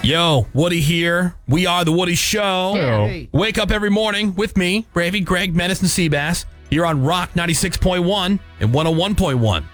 Yo, Woody here. We are The Woody Show. Hey. Wake up every morning with me, Bravey, Greg, Menace, and Seabass, here on Rock 96.1 and 101.1.